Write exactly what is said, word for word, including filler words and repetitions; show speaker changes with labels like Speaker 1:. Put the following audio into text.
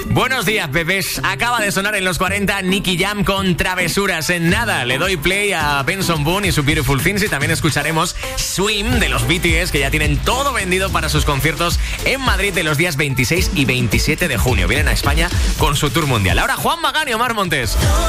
Speaker 1: Buenos días, bebés. Acaba de sonar en los cuarenta Nicky Jam con Travesuras. En nada, le doy play a Benson Boone y su Beautiful Things y también escucharemos Swim de los B T S, que ya tienen todo vendido para sus conciertos en Madrid de los días veintiséis y veintisiete de junio. Vienen a España con su tour mundial. Ahora Juan Magán y Omar Montes.